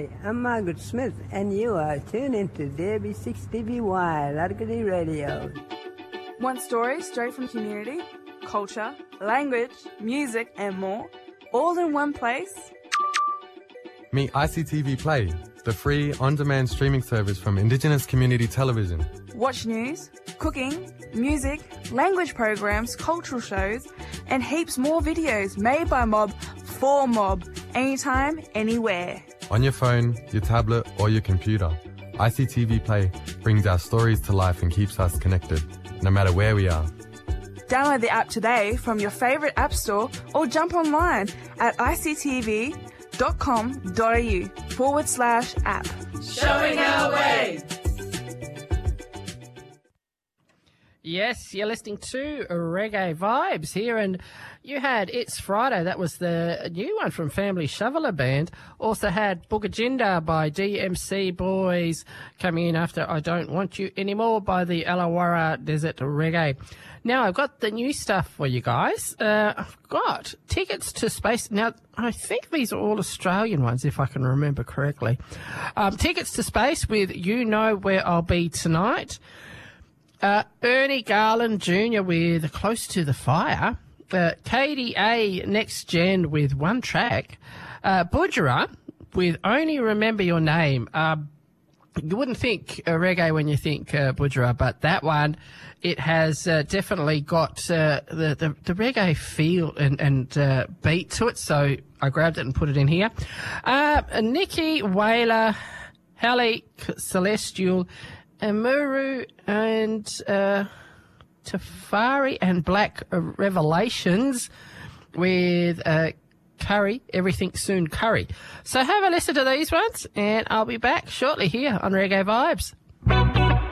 Hi, I'm Margaret Smith, and you are tuned into Derby 6DBY, Largody Radio. Want stories straight from community, culture, language, music, and more, all in one place? Meet ICTV Play, the free on-demand streaming service from Indigenous Community Television. Watch news, cooking, music, language programs, cultural shows, and heaps more videos made by Mob for Mob, anytime, anywhere. On your phone, your tablet, or your computer, ICTV Play brings our stories to life and keeps us connected, no matter where we are. Download the app today from your favourite app store or jump online at ictv.com.au/app. Showing our way. Yes, you're listening to Reggae Vibes here, and you had It's Friday. That was the new one from Family Shoveler Band. Also had Boogaginda by DMC Boys coming in after I Don't Want You Anymore by the Illawarra Desert Reggae. Now, I've got the new stuff for you guys. I've got Tickets to Space. Now, I think these are all Australian ones, if I can remember correctly. Tickets to Space with You Know Where I'll Be Tonight. Ernie Garland Jr. with Close to the Fire. KDA Next Gen with One Track. Budgerah with Only Remember Your Name. You wouldn't think reggae when you think Budgerah, but that one, it has definitely got the reggae feel and beat to it, so I grabbed it and put it in here. Nikki Whaler, Halle Celestial, Amuru and Tafari and Black Revelations with Curry, Everything Soon Curry. So have a listen to these ones, and I'll be back shortly here on Reggae Vibes.